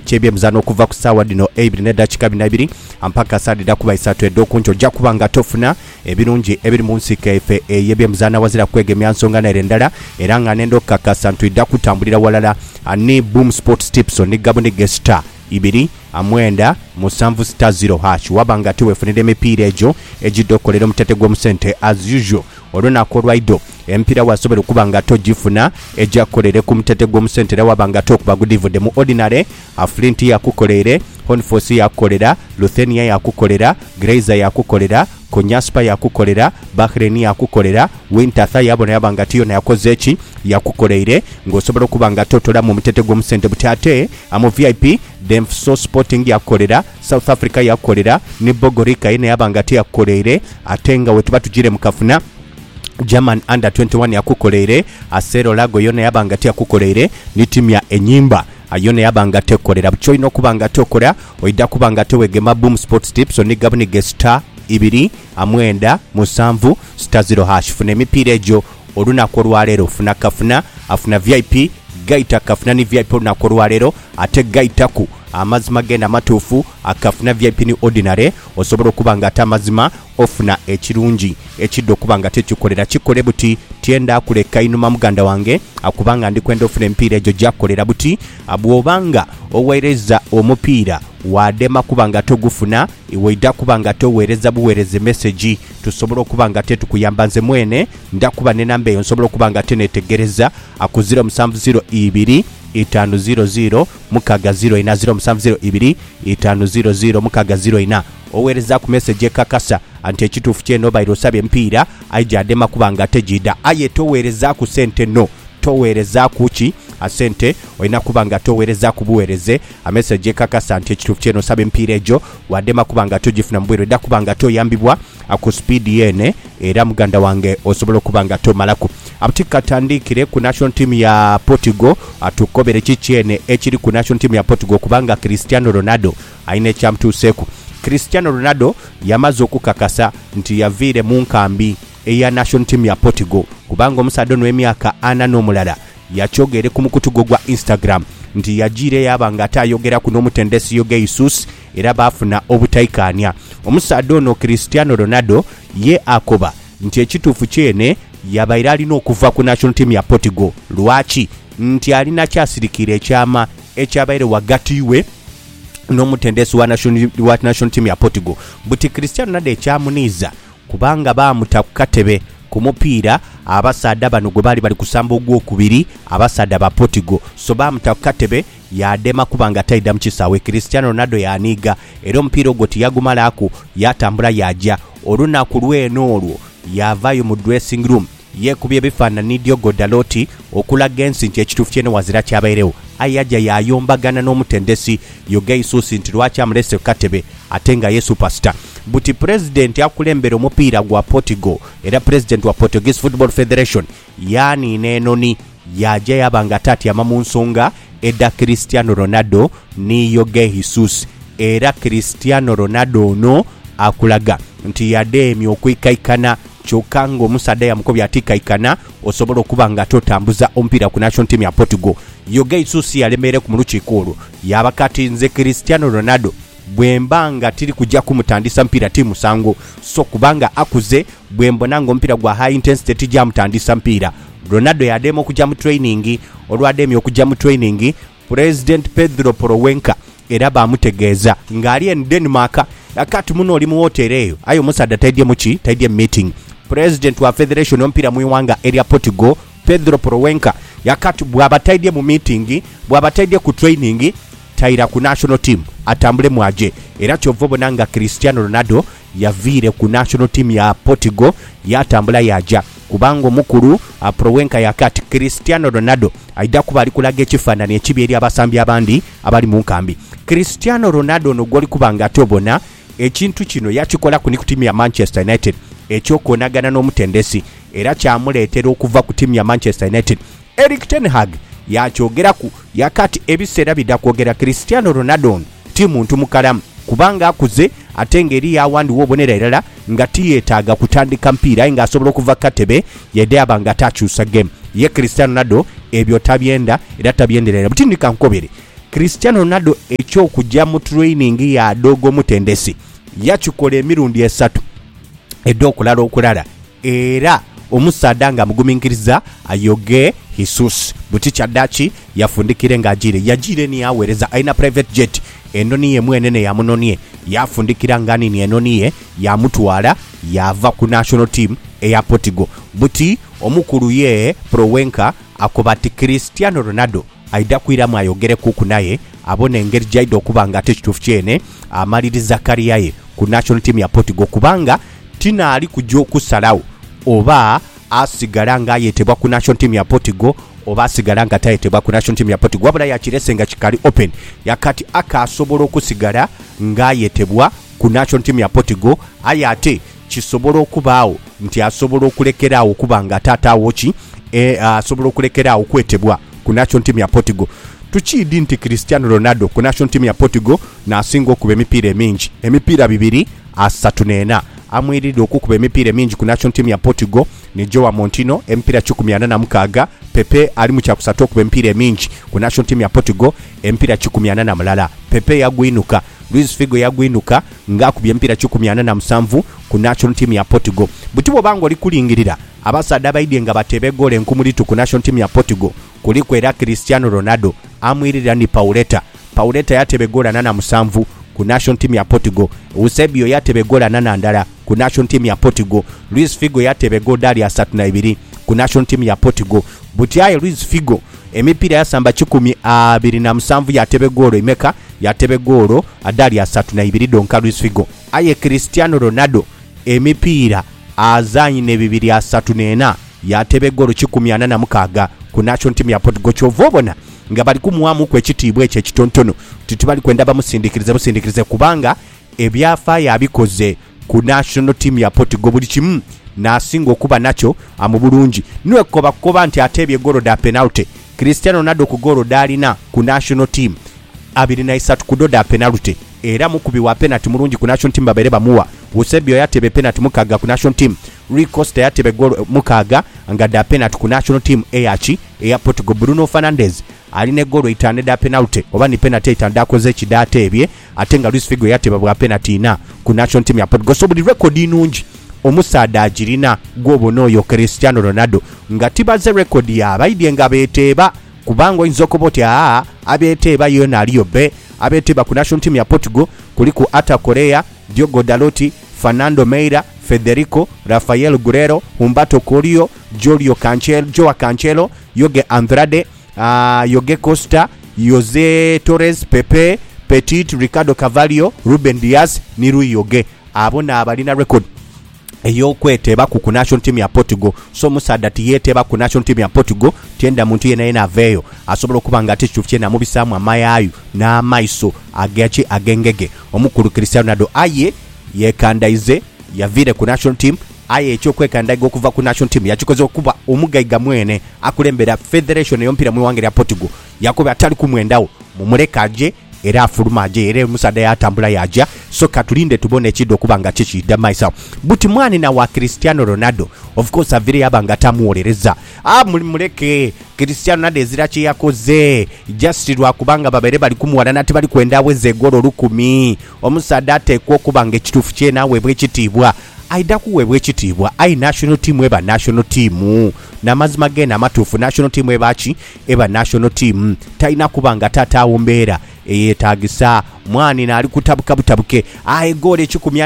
ky'ebyemizano okuva ku ssaawa dino 2:42 mpaka saa 3:30 ed'okunjo ojja kuba nga tofuna ebirungi ebiri mu nsika efe ey'ebyemizano wazira kwegemya nsonga nayo endala era nga nendo kakasa ntwidda kutambulira walala ne Boom Sports Tips ne Gabon Star 2-7-0# wabanga tuwefunira emipiira egyo egiddokolera omutete gw'omusente as usual olunaku olwaido empira wasobera okuba nga togifuna ejakolere ku mutete gw'omusente era wabanga tokuba gudivudde mu ordinary Flint yakukolere Honforce yakukolera Luthenia yakukolera Grazer yakukolera Konyaspa yakukolera Bahrain yakukolera Winterthur yabona yabanga tiyo na yakoze eki yakukolere ng'osobola okuba nga totola mu mutete gw'omusente butate amu VIP Demso Sporting yakukolera South Africa yakukolera ne Bogorika yene yabanga tiyakukolere ate nga wetuba tugire mukafuna German under 21 yakukolere Asero Lago yone yabanga tiyakukolere ni timu ya Enyimba ayone yabanga tekolera buchoino okubanga tokola oida kubanga tewegema Boom Sports Tips ne Gabon Star 2-7-0# funa emipiira egyo olunaku olwaleero funa kafuna afuna VIP gaita kafuna ni VIP olunaku olwaleero ate gaitaku amazima genda matuufu akafuna VIP ni ordinary osobola okuba nga ate amazima ofuna ekirungi ekidde okuba nga tekikolera kikole buti tienda kuleka inuma muganda wange akubanga ndi kwenda ofuna empiira egyo gyakolera buti bw'obanga oweereza omupiira wadema kubanga togufuna iweida kubanga toweereza buweereze message tusobola okubanga tetukuyamba nze mwene ndakuba ne namba eyo nsobola okubanga tenetegereza akuzira 702 500 mukaga 0 500 mukaga 0 oweereza ku message ekakasa anti ekituufu kyeno bayiro sabye empiira aijadema kubanga tejida aye toweereza ku sente no toweereza kuki asente oyina kubanga toweereza kubuweereze a message ekakasa anti ekituufu kyeno sabye empiira egyo wadema kubanga togifuna mbwero edda kubanga toyambibwa ku speed yene era muganda wange osobola okubanga tomalaku abutikatandikire ku national team ya Portugal atukobere kikyene ekiri ku national team ya Portugal kubanga Cristiano Ronaldo aine kyamtuseku Cristiano Ronaldo yamaze okukakasa nti yaviire mu nkambi eya national team ya Portugal kubanga omusado n'emyaka 4 n'omulala yakyogere ku mukutugo gwa Instagram nti yajire yabanga atayogera ku n'omutendesi Yoge Jesus era bafuna obutaikanya omusado ono Cristiano Ronaldo ye akoba nti ekituufu kyene yabaira alina okuva ku national team ya Portugal lwaki nti alina kyasirikira ekyama ekyabaire wagati we n'omutendesi wa national team ya Portugal buti Cristiano Ronaldo ekyamuniiza kubanga bamuta ku katebe ku mupiira abasada bano gwe bali kusamba ogwokubiri abasada ba Portugal so bamuta ku katebe yadema kubanga taida mu kisaawe Cristiano Ronaldo yaniga era omupiira ogwo tiyagumalaku yatambula yajja olunaku lweno olwo yavayo mu dressing room yekubye bifaananyi Diogo Dalot okulaga ensi nti ekituufu kyene wazira kyabairewo ayaja yayombagana n'omutendesi Yoge Jesus nti lwaki amulese katebe ate nga ye superstar buti president akulembera omupiira gwa Portugal era president wa Portuguese Football Federation yani nenoni yaja yabanga tati amamu nsonga edda Cristiano Ronaldo ni Yoge Jesus era Cristiano Ronaldo no akulaga nti yademi okwikaikana kyokanga omusada yamukobya atikaikana osobola okuba nga totambuza omupiira ku national team ya Portugal Yoge Jesus yalemere ku mulukiiko olwo yabakati nze Cristiano Ronaldo bwembanga tiri kujja kumutandisa mpira timu sango so kubanga akuze bwembonanga omupiira gwa high intensity tijja mutandisa mpira Ronaldo yademo kujja mu training olwademi okujja mu training President Pedro Porowenka era bamutegeeza ngali en Denmark akati muno oli mu hotel eyo ayo musada taidye meeting president wa federation ompira muiwanga area Portugal Pedro Porowenka yakati bwabataidye mu meeting bwabataidye ku training taira ku national team atambule mwaje era kyovobo nanga Cristiano Ronaldo yaviire ku national team ya Portugal yatambula yaja kubango mukuru Porowenka yakati Cristiano Ronaldo aida kuba ali kulaga ekifaananyi ekibi eri abasambi abandi abali mu nkambi Cristiano Ronaldo no goli kubanga tobona ekintu kino yakikola ku timu ya Manchester United ekyokonagana n'omutendesi era kyamuleetera okuva ku timu ya Manchester United Erik ten Hag yakyogeraku yakati ebiseera bidakwogera Cristiano Ronaldo timu ntumukalamu kubanga akuze ate ngeri yawandi wobonera erala nga tiyetaaga kutandika mpira nga asobola okuva katebe yedde abanga takyusa game ye Cristiano Ronaldo ebyo tabyenda era tabyenderera butindika nkobere Cristiano Ronaldo ekyokujja mu training ya Dogo Mutendesi yakikola emirundi 3 edda okulala era omusaada nga mugumingiriza ayoge Jesus buticha dachi yafundikire nga yajire ni awereza aina private jet endoniye mwenene ya munonie yafundikira ngani ni enoniye ya mutwala yava ku national team eya Portugal buti omukuru ye Prowenka akobati Cristiano Ronaldo aida kuiramu ayogere kuku naye abone engeri jaida okubanga tekitufu kyene amaliriza kariya ye ku national team ya Portugal kubanga tina ali kujja okusalawo oba asigala nga yetebwa ku national team ya Portugal oba asigala nga tayetebwa ku national team ya Portugal wabula yakirese nga kikali open yakati akasobola okusigala nga yetebwa ku national team ya Portugal ayate kisobola okubaawo nti asobola okulekeraawo kubanga taataawo ki asobola okulekeraawo kwetebwa ku national team ya Portugal. Tukiidi nti Cristiano Ronaldo ku national team ya Portugal nasinga okuba emipiira emingi emipiira 234 amwiride okukuba emipiira emingi ku national team ya Portugal ne Joao Montino emipiira 146 Pepe ali mu kyakusatu okuba emipiira emingi ku national team ya Portugal emipiira 140 Pepe yagwinuka Luis Figo yagwinuka ngakubye emipiira 147 ku national team ya Portugal. Butibo bango oli kulingirira abasaada baidye nga batebe gole enkumulitu ku national team ya Portugal kuliko era Cristiano Ronaldo amwirira ni Pauleta yatebe gola 87 ku national team ya Portugal. Eusebio yatebe gola 8 ndala ku national team ya Portugal. Luis Figo yatebe gola 32 ku national team ya Portugal. Butiaye Luis Figo emipiira yasamba 27 yatebe golo imeka yatebe golo adali 32 donka Luis Figo. Aye Cristiano Ronaldo emipiira azanyine 234 yatebe golo 186 ku national team ya Portugal. Chovobona nga bali kumuwamu ku ekitiibwa ekyo ekitontono titubali kwenda bamusindikirize kubanga ebyafa yabikoze ku national team ya Portugal buli kimu nasinga okuba nacho amubulungi nwekoba nti atebye golo da penalty. Cristiano Ronaldo ku golo dalina ku national team 23 kudoda penalty era mukubi wa penalty mulungi ku national team babere bamuwa. Eusebio yatebe penalty mukaga ku national team. Rui Costa yatebe golo mukaga nga da penalty ku national team eya Portugal. Bruno Fernandes aline golo 5 da penalty oba ni penalty 5 akoze kidate ebye atenga Luis Figo yatebe bwa penalty na ku national team ya Portugal. So buli record inungi omusaada ajirina gwobono yo Cristiano Ronaldo nga tibaze record ya baidye nga beteba kubango inzokoboti abeteba yona aliyobe abeteba ku national team ya Portugal kuliko Ata Korea, Diogo Dalot, Fernando Meira, Federico, Rafael Guerrero, Humberto Corio, Joao Cancelo, Jorge Andrade, Jorge Costa, Jose Torres, Pepe, Petit, Ricardo Carvalho, Ruben Dias, ni Rui Yoge. Abona abalina record eyokweteba ku national team ya Portugal. So musaada tiyeteba ku national team ya Portugal tienda muntu yena aveyo asobola okubanga tekitufu na mubisamu amayayu na maiso agachi agengege. Omukulu Cristiano Ronaldo aye yekandaize yavire ku national team aye ekyokwekandaiga okuva ku national team yakikoze okuba omugaiga mwene akulembera federation yompira mu wange ya Portugal yakobe atali kumwendawo mumulekaje era afulumaje era musaada yatambula yaja. So katulinde tubone ekido kubanga kikida myself buti mwani na wa Cristiano Ronaldo of course avire yabanga tamuolereza muleke Cristiano Ronaldo ezirachi yakoze just lwa kubanga babere bali kumuwana nati bali kwenda weze golo 10 omusaada atekwa kubanga ekitufu kye nawe bwe kitibwa aida kuwebwe ekitibwa ai national team eba national team na mazima gena amatufu national team eba national team taina kubanga tata ombera eyetagisa mwani na ali kutabuke gole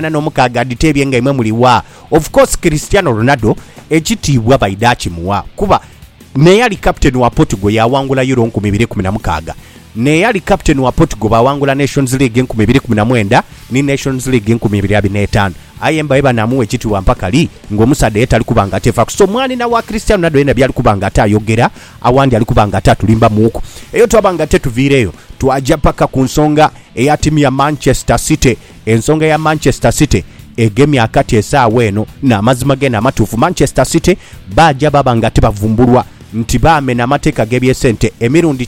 186 ditebye nga imwe muliwa. Of course Cristiano Ronaldo ekitibwa baidachi muwa kuba ne yali captain wa Portugal yawangula Euro 2016 ne yali captain wa Portugal bawangula Nations League 2019 ni Nations League 2025 ayemba eba namuwe ekitibwa mpaka li ng'omusaada yetali kubanga tefa. So mwani na wa Cristiano Ronaldo yena byali kubanga atayogera awandi ali kubanga atatulimba muko eyo twabanga tetuvireyo twaja paka ku nsonga eya timu ya Manchester City. Ensonga ya Manchester City egemi akati esaawa eno na mazima gena amatufu Manchester City baja babanga tebavumbulwa nti baamena amateeka g'ebyesente emirundi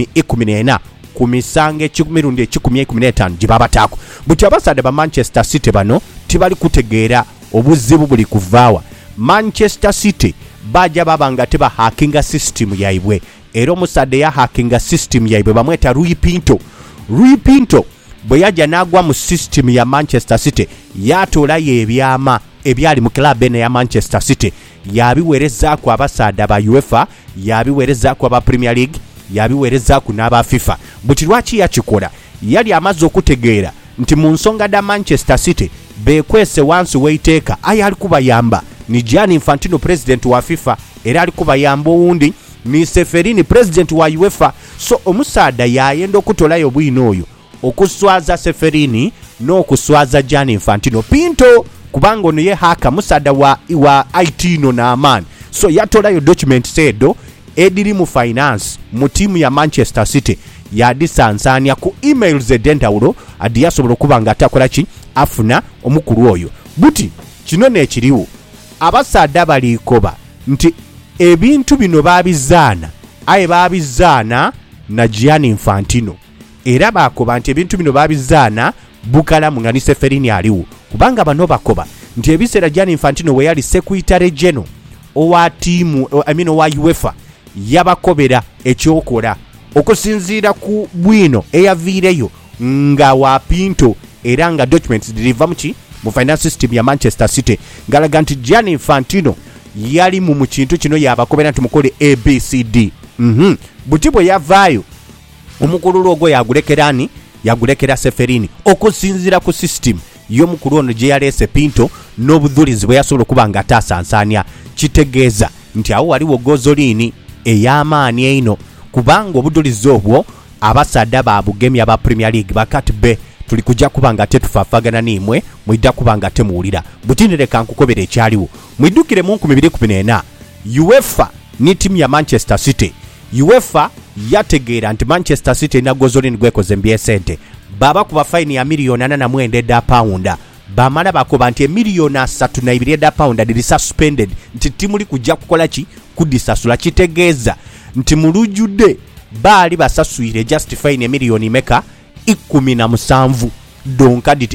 10-14 ku misango emirundi 10-15 gibabataako. Buti abasaade ba Manchester City bano tibali kutegeera obuzibu buli kuvaawa. Manchester City baja babanga teba hackinga system yaibwe era omusadde ya hackinga system yaibwe bamweta Rui Pinto bwe yajja n'agwa mu system ya Manchester City yatoolayo ebyama ebyali mu club eno ya Manchester City yabiwerezaako abasaada ba UEFA yabiwerezaako aba Premier League yabiwerezaako n'aba FIFA buti lwaki yakikola yali amaze okutegeera nti mu nsonga da Manchester City bekwese wansi weiteeka ayali kubayamba ni Gianni Infantino president wa FIFA era ali kubayamba owundi ni Seferini president wa UEFA so omusaada yayenda okutolayo bwino oyo okuswaza Seferini n'okuswaza Gianni Infantino Pinto kubanga ono ye haka musaada wa IT no na amani so yatolayo document sedo ediri mu finance mu timu ya Manchester City yadisansanya ku emails edentawulo adi yasobola okuba nga atakola ki afuna omukulu oyo buti kino nekiriwo abasaada balikoba nti ebintu bino babizaana na Gianni Infantino era bakoba nti ebintu bino babizaana Bukalamu nga ni Seferini aliwo kubanga bano bakoba nti ebiseera Gianni Infantino we yali secretary general owa timu owa UEFA yabakobera ekyokola okusinziira ku bwino eyaviireyo nga wa Pinto era nga documents deliver mu finance system ya Manchester City ngalaga nti Gianni Infantino yali mu kintu kino yabakobera nti mukole ABCD buti bwe yavaayo omukulu logo yagulekera Seferini okusinziira ku system y'omukulu ono gye yaleese Pinto n'obudhulizi bwe yasobola okuba nga ataasansanya kitegeeza nti awo waliwo gozolini ey'amaani eino kubanga obudhulizi obwo abasaada babugemya ba Premier League bakati be tuli kujja kuba nga tetufaafagana nimwe mwidda kuba nga temuwulira butinireka nkukobera ekyaliwo mwidukire mu 2014 UEFA ni timu ya Manchester City UEFA yategeera nti Manchester City na gozolini gwekoze mbyesente baba kuba fine ya £49 bamala bakoba nti £3.2 dili suspended nti timu li kujja kukola ki kudisasula kitegeeza nti mulujudde baali basasuire just fine £17 donka dit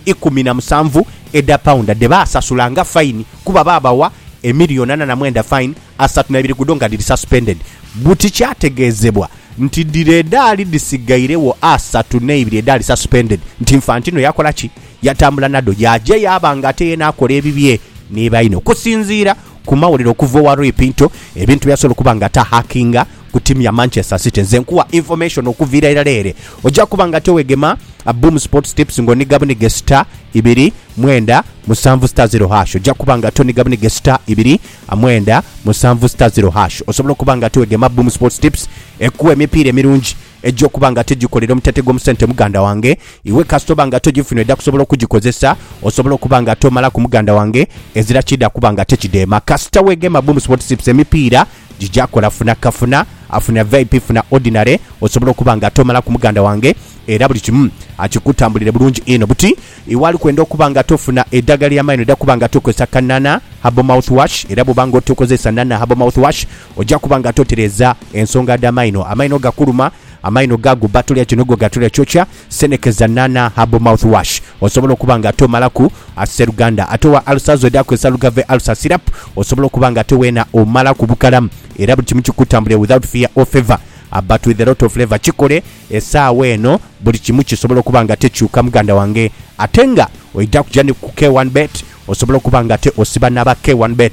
£17 de basasula nga fine kuba babawa £8.9 fine $32 kudonga dili suspended buti kyategeezebwa nti diredali disigairewo $32 suspended nti Infantino yakola ki yatambula nado yaje yabanga ate yena akola ebibye nebayino kusinziira ku mawulire okuva wa Rui Pinto ebintu byasobola kuba nga hackinga ku timu ya Manchester City nzenkuwa information okuviira eralere ojja kuba nga tewegema Boom Sports Tips ngoni gabunige star 2 mwenda musanvu star 0 hash ojja kuba nga toni gabunige star 2 mwenda musanvu star 0 hash osobola kuba nga tewegema Boom Sports Tips ekuwa emipiira emirungi ejjo kuba nga tegikolera omutatego musente muganda wange iwe kastoba nga togifunira dda kusobola okugikozesa osobola kuba nga tomala ku muganda wange ezira kida kuba nga tekidema kasita wegema Boom Sports Tips emipiira jijakola funa kafuna afuna VIP funa ordinary osobola kuba nga tomala ku muganda wange era buli kimu akikutambulire bulungi eno buti iwali kwenda okuba nga tofuna eddagali y'amaino edda kuba nga tokozesa kanana Habo mouthwash era bw'obanga otokozesa nana Habo mouthwash ojja kuba nga totereza ensonga d'amaino gakuluma amaino gagu batulya kinogo gatulya chocha senekeza nana Habo mouthwash osobola okuba nga tomalaku aseruganda atowa alsazo edako esalugave alsa syrup osobola okuba nga towena omala ku bukalamu era buli kimu kikutambulire without fear or favor but with a lot of flavor chikole esaawa eno buli kimu kisobola okuba nga tekyuka muganda wange atenga oidda kujani ku K1bet osobola okuba nga te osiba naba K1bet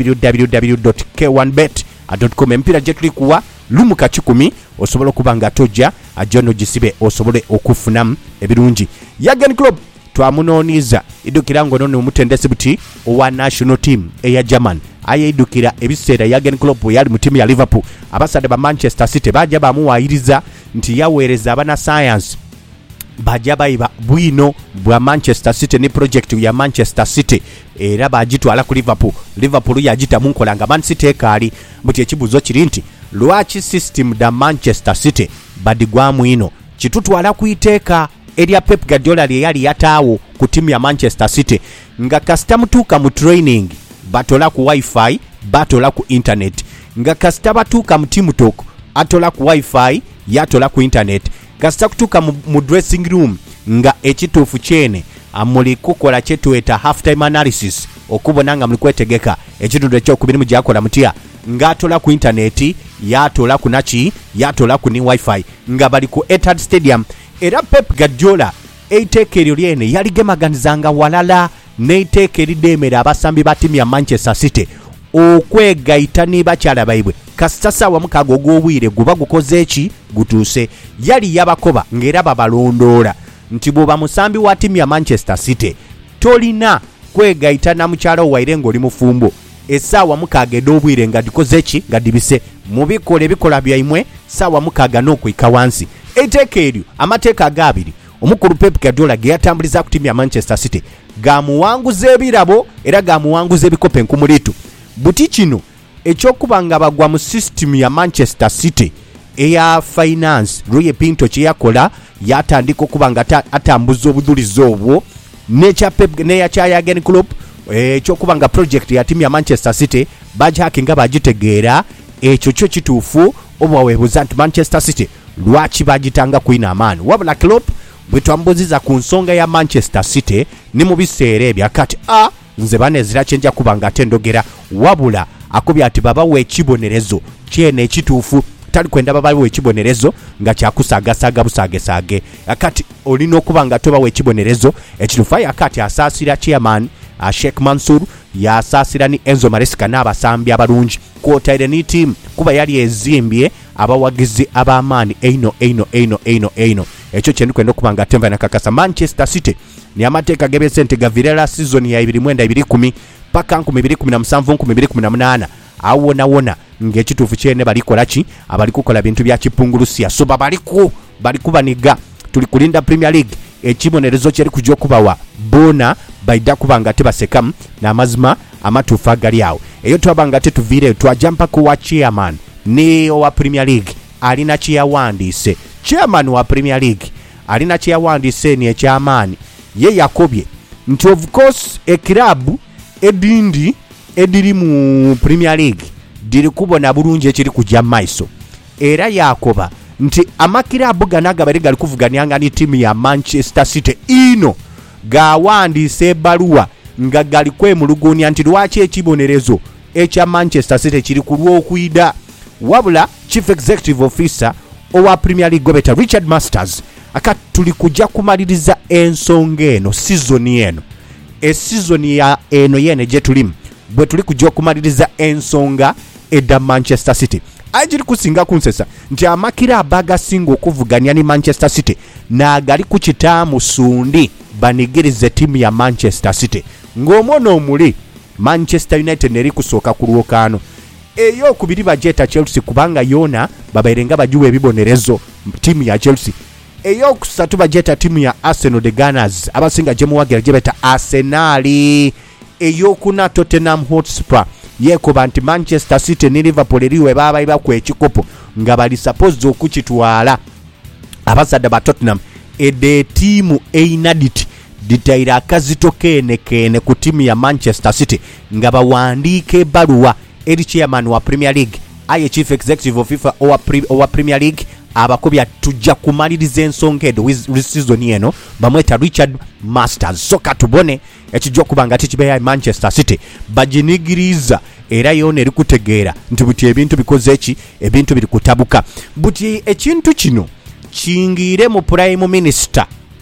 www.k1bet.com empira gye tuli kuwa lumuka 10 osobola okuba nga tojja ajono gisibe osobole okufunamu ebirungi Jurgen Klopp twamunooniza idukira ngo nono omutendesi buti owa national team eya German ayedukira ebiseera Jurgen Klopp yali mu timu ya Liverpool abasade ba Manchester City bajja bamuwayiriza nti yaweereza abana science bajja bayiba bwino bwa Manchester City ne project ya Manchester City era bagitwala ku Liverpool yagita munkola nga Man City ekali buti ekibuzo kiri nti lwaki system da Manchester City badigwamu ino kitutwala kuiteeka erya Pep Guardiola yali yataawo ku timu ya Manchester City nga kasita mutuuka mu training batola ku wifi batola ku internet nga kasita batuuka mu team talk atola ku wifi yatola ku internet kasita kutuuka mu dressing room nga ekituufu kyene amuli kukola kyetuweta half time analysis okubona nga muli kwetegeka ekitundu ekyokubiri mugyakola mutya ng'atola ku intaneti yatola ku naki yatola ku ni wifi nga bali ku Etihad Stadium. Era Pep Guardiola eiteeka eryo lyene yaligemaganizanga walala n'eiteeka eridemera abasambi ba ttiimu ya Manchester City okwegayita ne bakyala baibwe kasita ssaawa mukaaga ogw'obwire guba gukoze eki gutuuse. Yali yabakoba ng'era babalondoola nti bw'oba musambi wa ttiimu ya Manchester City tolina kwegayita na mukyala owaire ng'oli mufumbo essaawa mukaaga ed'obwire nga dikoze eki nga dibise mubikola ebikola byaimwe ssaawa mukaaga n'okwika wansi. Eiteeka eryo amateeka ag'abiri omukulu Pep Guardiola ge yatambuliza ku ttiimu ya Manchester City gamuwanguza ebirabo era gamuwanguza ebikopo enkumulitu. Buti kino ekyokuba nga bagwa mu system ya Manchester City eya finance Roy Pinto kye yakola yatandika okuba nga atambuza obudulizi obwo n'ekya Pep n'ekya Jurgen Klopp ekyokuba nga project ya ttiimu ya Manchester City bajakinga bagitegeera ekyo kyo kituufu oba weebuuza nti Manchester City lwaki bagitanga kwina amaani. Wabula Klopp bwe twambuziza ku nsonga ya Manchester City ne mu biseera ebyo kati nze banezera kyenja kuba nga atendogera wabula akubye ati babawe ekibonerezo kyene ekituufu tali kwenda babawe ekibonerezo nga kyakusagasaga busagesage akati olina okuba nga tobawe ekibonerezo ekituufu akati asaasira chairman Sheikh Mansour yasaasira ni Enzo Maresca n'abasambi abalungi kwotaire ni team kuba yali ezimbye abawagizi ab'amaani eino ekyo kye ndikwenda okuba nga atemba nakakasa. Manchester City ni amateeka g'ebesente gavirala season ya 2010 paka 2017-2018 awonawona ng'ekituufu kyene balikola ki abali kukola bintu bya kipungulusia so bali kubaniga tuli kulinda Premier League ekibonerezo kyeri kujja okubawa bona baida kubanga tebasekamu n'amazima amatuufu agali awo eyo twabanga tetuviire twajampa ku wa chairman ne owa Premier League alina kyeyawandiise. Chairman wa Premier League alina kyeyawandiise ni ekyamaani ye yakobye nti of course ekirabu edindi ediri mu Premier League diri kubona bulungi ekiri kujja maiso era yakoba nti amakirabu ganaga bari gali kuvuganyanga ni timu ya Manchester City ino gawandiise ebbaluwa nga gali kwemulugunya nti lwaki ekibonerezo ekya Manchester City kiri ku lw'okwida. Wabula Chief Executive Officer owa Premier League gobeta Richard Masters akati tuli kujja kumaliriza ensonga eno season eno season ya eno yene gye tulimu bwe tuli kujja kumaliriza ensonga edda Manchester City ajiri kusinga kunsesa nti amakira abagasinga okuvuganya ni Manchester City nagali ku kitaamu sundi banigirize timu ya Manchester City ng'omwono omuli Manchester United neri kusooka ku lwokaano eyo kubiri bajeta Chelsea kubanga yona babayirenga bajuwe ebibonerezo timu ya Chelsea eyo kusatu bajeta timu ya Arsenal the Gunners abasinga jemu wagira jebeta Arsenal eyo kuna Tottenham Hotspur yekoba nti Manchester City ni Liverpool eriwe baba iba ku ekikopo nga bali suppose okukitwala abasada ba Tottenham ede timu einaditi ditaira akazito kene ku timu ya Manchester City nga bawandiike baluwa eri chairman wa Premier League aye Chief Executive of FIFA owa Premier League abakobya tujja kumaliriza ensonga edo season eno bamweta Richard Masters soka tubone ekijja kubanga tikibeya Manchester City bajinigiriza era yone eri kutegeera nti buti ebintu bikoze eki ebintu biri kutabuka buti ekintu kino kingire mu Prime Minister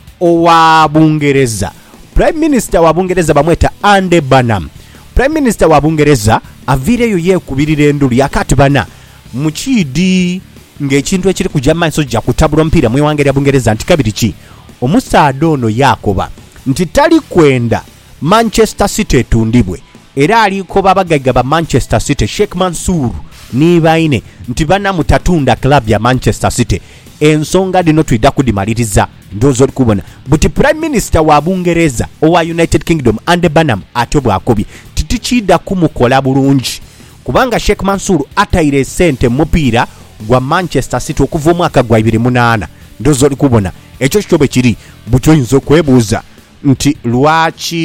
owa Bungereza. Prime Minister wa Bungereza bamweta Andy Burnham. Prime Minister wa Bungereza avireyo yekubirira endulu yakati bana muchidi ng'ekintu ekiri kujja maiso jja kutabula mpira mu wange ya Bungereza nti kabiri ki omusaado ono yakoba nti tali kwenda Manchester City etundibwe era aliko babagagga ba Manchester City Sheikh Mansour ni baine nti bana mutatunda club ya Manchester City ensonga dino twida kudimaliriza ndozo kubona buti Prime Minister wa Bungereza owa United Kingdom Andy Burnham atobwa akobye titichida kumukola bulungi kubanga Sheikh Mansour ataire sente mupira gwa Manchester City okuva mwaka gwa 2008 ndozo kubona ekyo kitobe kiri buti oyinza kwebuuza nti lwaki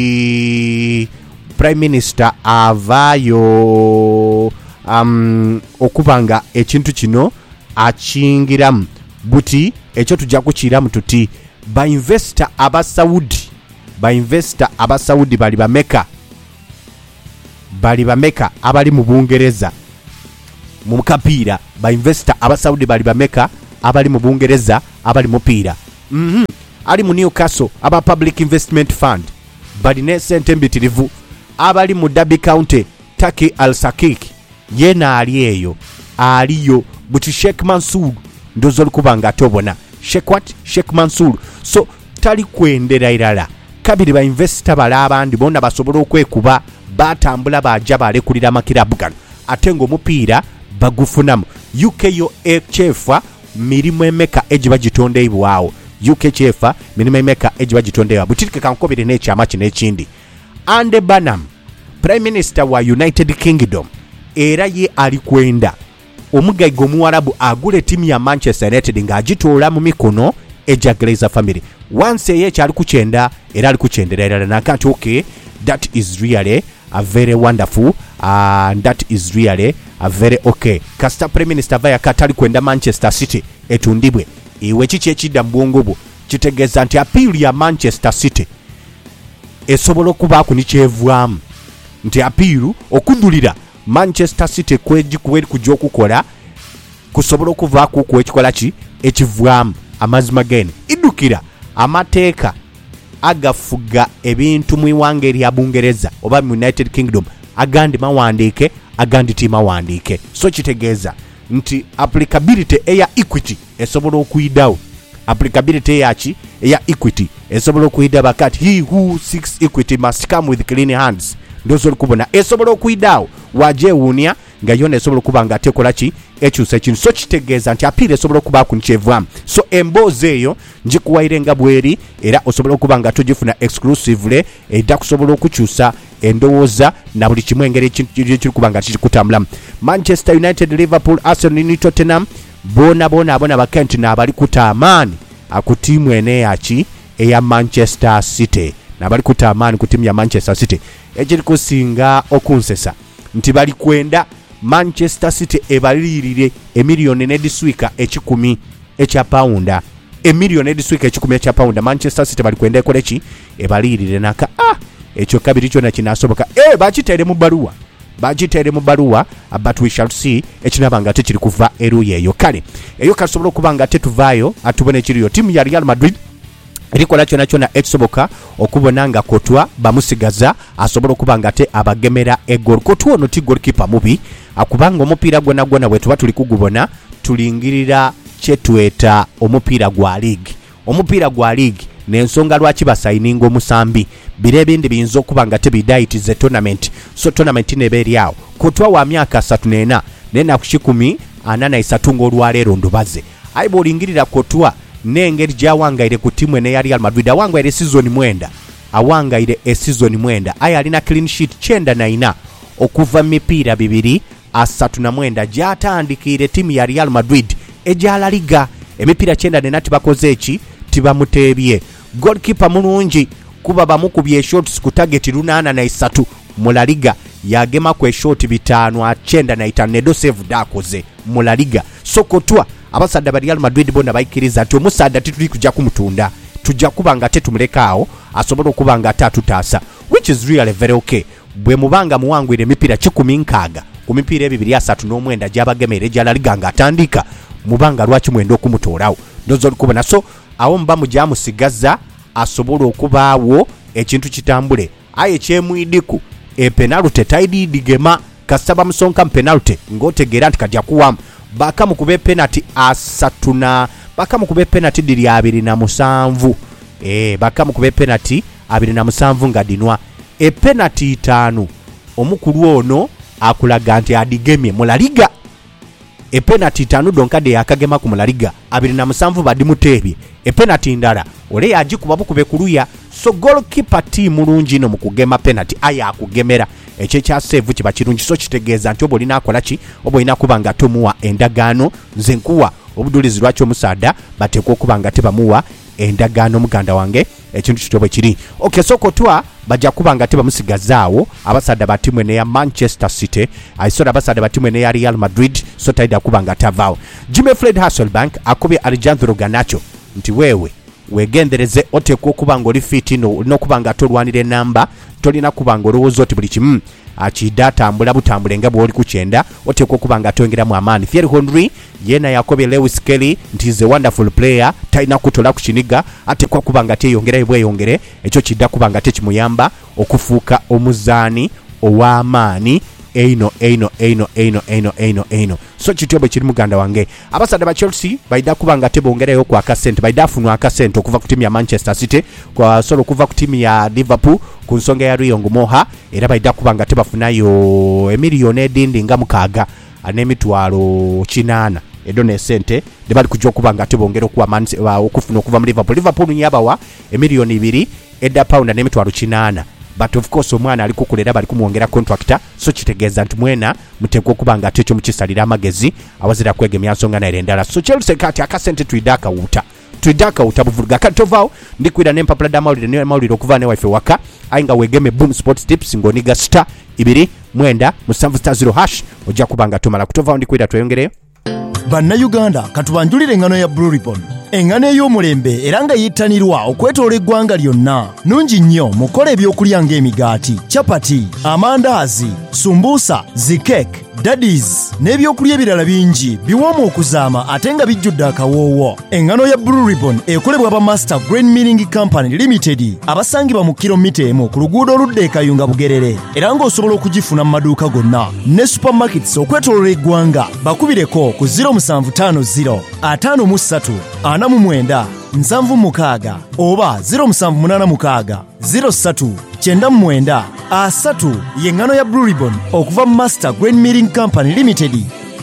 Prime Minister avayo okubanga ekintu kino achingiramu buti ekyo tujja kukiramu tuti ba investor aba Saudi bali bameka abali mu Bungereza mu mukapiira ba investor aba Saudi bali bameka abali mu Bungereza abali mupiira ali mu Newcastle aba Public Investment Fund bali ne sente mbitirivu abali mu Derby County Taki Al-Sakik yena ali eyo aliyo buti Sheikh Mansour ndozo likubanga tobona Sheikh Mansour so tali kwendera irala kabiri ba investor bala abandi bonna basobola okwekuba batambula baja balekulira makirabu gano ate ngo mupiira bagufunamu UK yo echefa mirimu emeka ejiba gitonde ibwawo UK chefa mirimu emeka ejiba gitonde ibwawo butike kankobere n'ekyama kino ekindi Andy Burnham Prime Minister wa United Kingdom era ye alikwenda omugaigo muwarabu agule timu ya Manchester United ng'agitoola mu mikono eja Glazer family once ye kyali kukyenda era ali kukyendera era nakati okay that is really a very wonderful and that is really a very okay kasta Prime Minister vaya katali kwenda Manchester City etundibwe iwe kichi ekidda mbwongobo kitegeza nti appeal ya Manchester City esobola okuba kunikyevwamu nti appeal okudulira Manchester City kweji kuweri kujja okukola kusobola okuvaako ku ekikola ki ekivwamu amazima gene idukira amateeka agafuga ebintu mu iwanga erya Bungereza oba mu United Kingdom agandi mawandiike agandi timawandiike so kitegeeza nti applicability eya equity esobola okuyidawo applicability yaki eya equity esobola okuyida bakati he who seeks equity must come with clean hands ndozo likubona esobola okuyidawo wajewunia nga yona esobola okuba nga atekola ki ekyusa ekintu so kitegeeza nti apiira esobola okuba kunikyevamu so emboozi eyo njikuwaire nga bweri era osobola okuba nga tugifuna exclusively edda kusobola okukyusa endowooza na buli kimu engeri ekiri kuba nga kikutambulamu Manchester United, Liverpool, Arsenal ne Tottenham bona bakenti n'abali kutaamaani ku tiimu ene yaki eya Manchester City n'abali kutaamaani ku tiimu ya Manchester City ekiri kusinga okunsesa nti bali kwenda Manchester City ebalirire emiliyoni n'ediswika ekikumi ekya pounda emiliyoni n'ediswika ekikumi ekya pounda Manchester City bali kwenda ekoleki ebalirire naka ekyo kabiri kyona kinasoboka bakitere mu baluwa but we shall see ekinabanga tekiri kuva eruye eyo kale eyo kasobola okubanga tetuvaayo atubone kiriyo timu ya Real Madrid erikola kyona ekisoboka okubona nga Kotwa bamusigaza asobola okubanga te abagemera egol Kotwa ono ti goalkeeper mubi akubanga omupiira gwona bwe tuba tuli kugubona tulingirira kyetweta omupiira gwa league n'ensonga lwaki basayininga omusambi bire ebindi biyinza okuba nga tebidaitize tournament so tournament nebeeri awo Kotwa wa myaka 34 nenaku 143 ng'olwaleero ndubaze ayi bw'olingirira Kotwa n'engeri gyawangaire ku timu ene ya Real Madrid awangaire season 9 ayi alina clean sheet 94 okuva mipiira 239 gyatandikire timu ya Real Madrid ejja La Liga emipiira 94 tibakoze eki tibamuteebye goalkeeper mulungi kuba bamukubye shots ku target 83 mu La Liga yagema ku shot 595 nedo save dakoze mu La Liga so Kotwa abasadde ba Real Madrid bonna bayikiriza nti omusadde tituli kujja kumutunda tujja kuba nga tetumulekaawo asobola okuba nga atatutaasa which is really very okay bwe mubanga muwangwire emipiira 16 ku mipiira 239 gyabagemere gya La Liga nga atandika mubanga lwaki mwenda okumutoolawo ndozo likubona so awo mba mujamusigaza asobola okubaawo ekintu kitambule aye kyemwidiku penalty taididigema kasaba musonka penalty ngotegeera nti kajja kuwamu bakamu kube penalty asatuna bakamu kube penalty diri 27 bakamu kube penalty 27 nga dinwa penalty 5 omukulu ono akulaga nti adigemye mu La Liga penalty 5 donkade yakagema ku La Liga 27 badimuteebye penalty ndala ole yagikuba bukube kuluya so goalkeeper team mulungi no mukugema penalty aya akugemera ekyo kya save kiba kirungi so kitegeeza nti obolina akola ki obolina kubanga tomuwa endagaano nze nkuwa obudulizi lwaki omusaada bateekwa okubanga tebamuwa endagaano muganda wange ekintu kitobwe kiri okay so Kotwa bajja kubanga tebamusigazaawo abasaada ba timu ene ya Manchester City aisoda abasaada ba timu ene ya Real Madrid so taida kubanga tavaawo Jimmy Fred Hasselbank akubye Alejandro Garnacho nti wewe wegendereze oteekwa okuba nga oli fit no olina okuba nga tolwanira enamba tolina kubanga olowooza oti buli kimu akidde atambula butambule nga bw'oli ku kyenda, oteekwa okuba nga atongeramu amaanyi. Thierry Henry yena yakobye Lewis Kelly nti is a wonderful player, talina kutola ku kiniga, ateekwa kuba nga teyongerayo bweyongere, ekyo kidda kuba nga tekimuyamba okufuuka omuzaani ow'amaanyi eino. So kityo bwe kiri muganda wange. Abasajja ba Chelsea baida kuba nga tebongerayo ku akasente, baida afunwa akasente okuva ku timu ya Manchester City, kwa solo kuva ku timu ya Liverpool ku nsonga ya Riyong Moha, era baida kuba nga tebafunayo emiliyoni edindi nga 6 n'emitwalo 8 edone sente de bali kujja okuba nga tebongera okufuna okuva mu Liverpool nyabawa emiliyoni 2 edda pound n'emitwalo 8. But of course omwana ali kukulera bali kumwongera contractor, so kitegeeza nti mwena muteekwa okuba nga tekyo mukisalira amagezi awazira kwegemya nsonga nayo endala. So Chelsea kati akasente twidaka wuta buvuga katovao ndikwira n'empapula d'amawulire okuva ne wife waka ayinga wegeme Boom Sports Tips ngoniga star 2 ojja kuba nga tomala kutovao ndikwira tweyongere. Bannayuganda katubanjulire engano ya Blue Ribbon, engano ey'omulembe era nga yittanirwa okwetoola eggwanga lyonna. Nungi nnyo mukola ebyokulya ng'emigaati, chapati, amandaazi, sumbuusa, zikeke, daddies n'ebyokulya ebirala bingi biwoomu okuzaama ate nga bijjudde akawoowo. Engano ya Blue Ribbon ekolebwa aba Master Grain Milling Company Limited abasangibwa mu kilomita 1 ku luguudo oludda e Kayunga Bugerere, era ng'osobola okugifuna mu maduuka gonna ne supermarkets okwetoolola eggwanga. Bakubireko ku 0750 53 49 76 oba 0786 03 99 3 y'engano ya Blue Ribbon okuva mu Master Grain Milling Company Limited.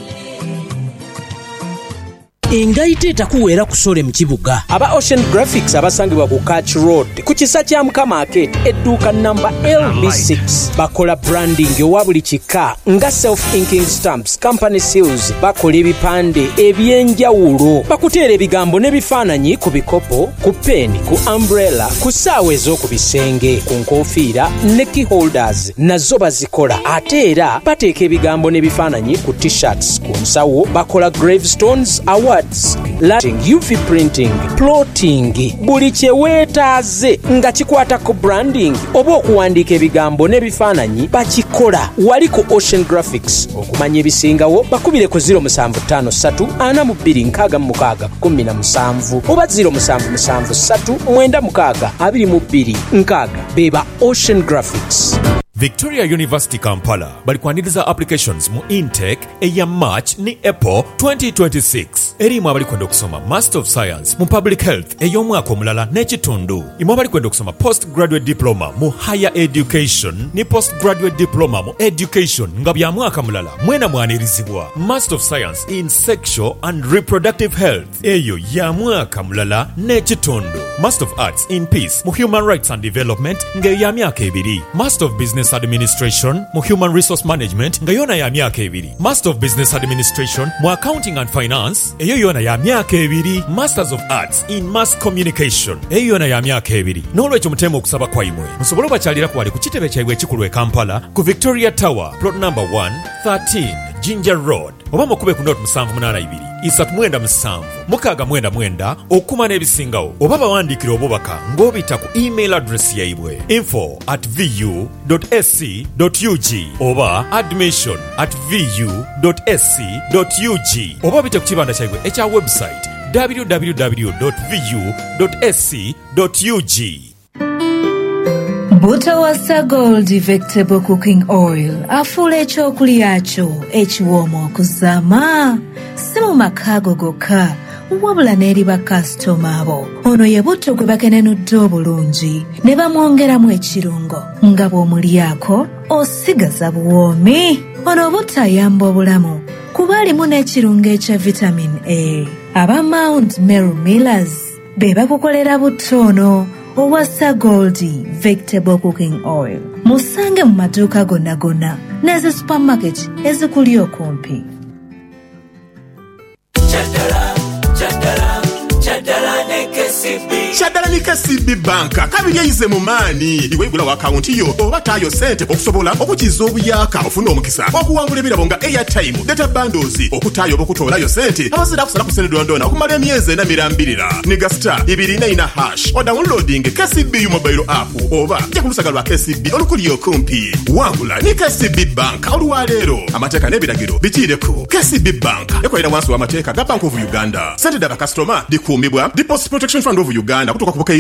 Engaite takuwera kusole mu kibuga. Aba Ocean Graphics abasangibwa ku Catch Road ku kisa kya Mukama Market edduuka number LB6 bakola branding owa buli kika nga self-inking stamps, company seals, bakola ebipande ebyenjawulo, bakuteera ebigambo n'ebifaananyi ku bikopo, ku peni, ku umbrella, ku ssaawa ez'oku bisenge, ku nkofiira ne key holders nazo bazikola. Ate era bateeka ebigambo n'ebifaananyi ku t-shirts, ku nsawo bakola gravestones, lighting, UV printing, plotting, buli kyeweetaaze nga kikwata ku branding oba okuwandiika ebigambo n'ebifaananyi bakikola. Wali ku Ocean Graphics. Okumanya ebisingawo bakubire ku 0753 42 17 oba 0773 96 22 beba Ocean Graphics. Victoria University Kampala balikwaniriza applications mu intake eya March ni April 2026. Erimu abalikwenda okusoma Master of Science mu Public Health ey'omwaka omulala n'ekitundu. Imu abalikwenda okusoma Postgraduate Diploma mu Higher Education ni Postgraduate Diploma mu Education nga bya mwaka mulala mwena mwanirizibwa. Master of Science in Sexual and Reproductive Health eyo ya mwaka mulala n'ekitundu. Master of Arts in Peace mu Human Rights and Development nga ya myaka 2. Master of Business Administration mu Human Resource Management nga yona ya myaka 2. Master of Business Administration mu Accounting and Finance eyo yona ya myaka 2. Masters of Arts in Mass Communication eyo yona ya myaka 2. N'olwekyo mutema okusaba kwa imwe musobole bakyalira kwali ku kitebe kyabwe ekikulu e Kampala ku Victoria Tower plot number 113 Ginger Road oba mukube ku note 782 397 699 okuma n'ebisingawo oba bawandiikira obubaka ng'obita ku email address yaibwe info@vu.sc.ug oba admission@vu.sc.ug oba bite ku kibanda kyaibwe ekya website www.vu.sc.ug. Butawasa Gold Vegetable Cooking Oil afuula ekyokulya kyo ekiwoomu okuzaama si mu maka gokka wabula n'eri bakasitoma abo. Ono ye butto gwe bakenenudde obulungi ne bamwongeramu ekirungo nga bw'omulyako osigaza buwoomi. Ono butto ayamba obulamu kuba alimu n'ekirungo ekya vitamin A. Aba Mount Meru Millers be bakukolera butto ono Owasa Goldie Vegetable Cooking Oil. Musange mu maduuka gonna n'ezi supermarket ezikuli okumpi. Chaddala nekesi Shaddala ni KCB Bank kabiri eyize mu maani iwe igula wa account yo oba tayo sente okusobola okukiza obuyaka ofuna omukisa okuwangula ebirabo nga airtime data bundles okutayo okutolayo sente abazira kusala ku sente dondona okumala emyezi na mirambirira niga star 24# o downloading KCB mobile app oba je kulusaga lwa KCB olukuliyo kumpi wangula ni KCB Bank olwalero amateeka n'ebiragiro bikiireko KCB Bank ekolera wansi w'amateeka ga Bank of Uganda sente daba customer dikuumibwa Deposit Protection Fund of Uganda kutoka ku